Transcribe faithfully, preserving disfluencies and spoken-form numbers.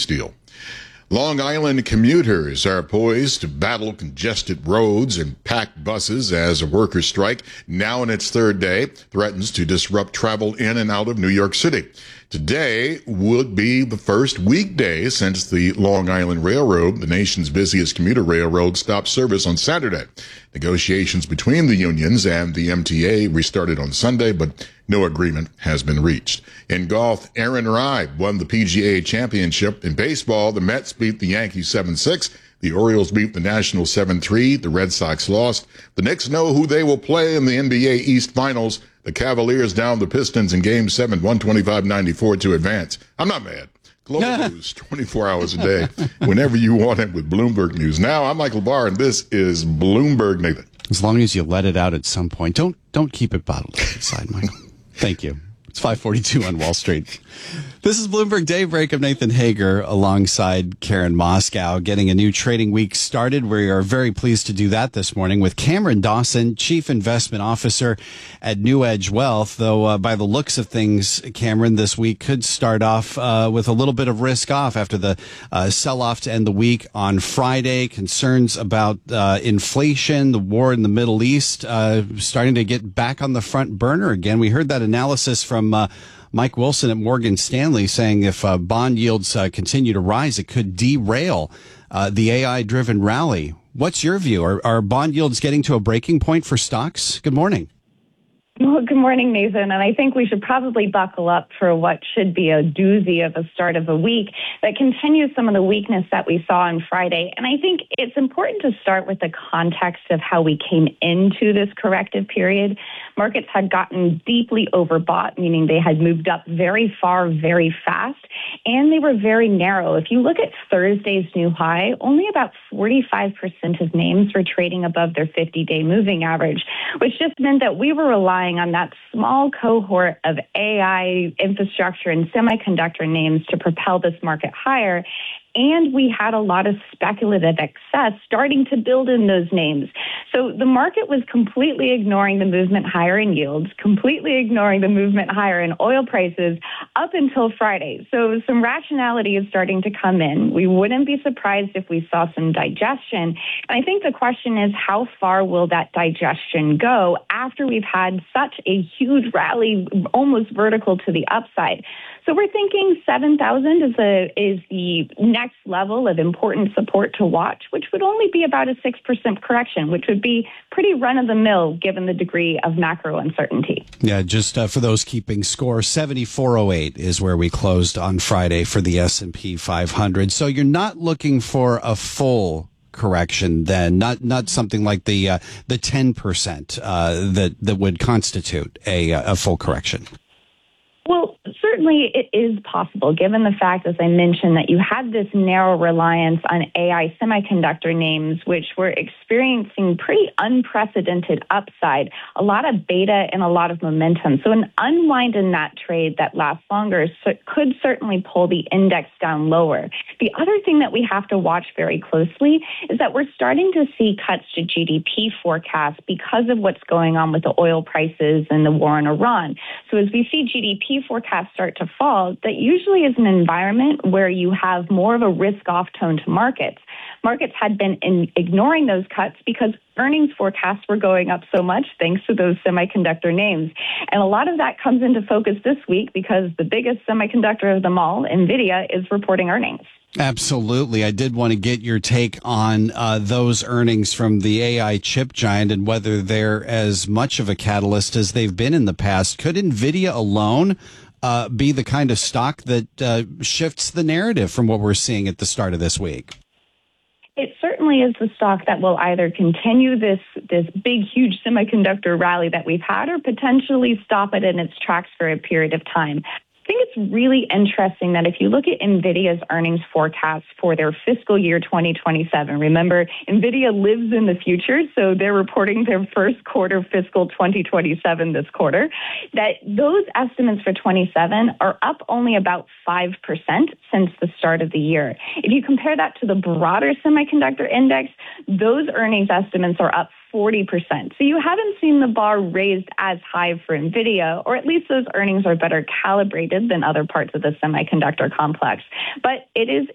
steel. Long Island commuters are poised to battle congested roads and packed buses as a workers' strike, now in its third day, threatens to disrupt travel in and out of New York City. Today would be the first weekday since the Long Island Railroad, the nation's busiest commuter railroad, stopped service on Saturday. Negotiations between the unions and the M T A restarted on Sunday, but no agreement has been reached. In golf, Aaron Rai won the P G A Championship. In baseball, the Mets beat the Yankees seven six. The Orioles beat the Nationals seven three. The Red Sox lost. The Knicks know who they will play in the N B A East Finals. The Cavaliers down the Pistons in Game seven, one twenty-five ninety-four to advance. I'm not mad. Global News, twenty-four hours a day, whenever you want it with Bloomberg News. Now, I'm Michael Barr, and this is Bloomberg Nathan. As long as you let it out at some point. Don't don't keep it bottled inside, Michael. Thank you. It's five forty-two on Wall Street. This is Bloomberg Daybreak of Nathan Hager alongside Karen Moscow, getting a new trading week started. We are very pleased to do that this morning with Cameron Dawson, Chief Investment Officer at New Edge Wealth. Though uh, by the looks of things, Cameron, this week could start off uh, with a little bit of risk off after the uh, sell-off to end the week on Friday. Concerns about uh, inflation, the war in the Middle East, uh, starting to get back on the front burner again. We heard that analysis from uh, Mike Wilson at Morgan Stanley saying if uh, bond yields uh, continue to rise, it could derail uh, the A I-driven rally. What's your view? Are, are bond yields getting to a breaking point for stocks? Good morning. Well, good morning, Nathan. And I think we should probably buckle up for what should be a doozy of a start of a week that continues some of the weakness that we saw on Friday. And I think it's important to start with the context of how we came into this corrective period. Markets had gotten deeply overbought, meaning they had moved up very far, very fast, and they were very narrow. If you look at Thursday's new high, only about forty-five percent of names were trading above their fifty-day moving average, which just meant that we were relying on that small cohort of A I infrastructure and semiconductor names to propel this market higher. And we had a lot of speculative excess starting to build in those names. So the market was completely ignoring the movement higher in yields, completely ignoring the movement higher in oil prices up until Friday. So some rationality is starting to come in. We wouldn't be surprised if we saw some digestion. And I think the question is, how far will that digestion go after we've had such a huge rally, almost vertical to the upside? So we're thinking seven thousand is a is the next level of important support to watch, which would only be about a six percent correction, which would be pretty run-of-the-mill given the degree of macro uncertainty. Yeah, just uh, for those keeping score, seventy-four oh eight is where we closed on Friday for the S and P five hundred. So you're not looking for a full correction then, not not something like the uh, the ten percent uh, that, that would constitute a, a full correction. Well, certainly it is possible, given the fact, as I mentioned, that you had this narrow reliance on A I semiconductor names, which were experiencing pretty unprecedented upside, a lot of beta and a lot of momentum. So an unwind in that trade that lasts longer could certainly pull the index down lower. The other thing that we have to watch very closely is that we're starting to see cuts to G D P forecasts because of what's going on with the oil prices and the war in Iran. So as we see G D P forecasts start to fall, that usually is an environment where you have more of a risk-off tone to markets. Markets had been in ignoring those cuts because earnings forecasts were going up so much thanks to those semiconductor names. And a lot of that comes into focus this week because the biggest semiconductor of them all, NVIDIA, is reporting earnings. Absolutely. I did want to get your take on uh, those earnings from the A I chip giant and whether they're as much of a catalyst as they've been in the past. Could NVIDIA alone uh, be the kind of stock that uh, shifts the narrative from what we're seeing at the start of this week? It certainly is the stock that will either continue this this big, huge semiconductor rally that we've had or potentially stop it in its tracks for a period of time. I think it's really interesting that if you look at NVIDIA's earnings forecast for their fiscal year twenty twenty-seven, remember, NVIDIA lives in the future, so they're reporting their first quarter fiscal twenty twenty-seven this quarter, that those estimates for twenty-seven are up only about five percent since the start of the year. If you compare that to the broader semiconductor index, those earnings estimates are up forty percent. So you haven't seen the bar raised as high for NVIDIA, or at least those earnings are better calibrated than other parts of the semiconductor complex. But it is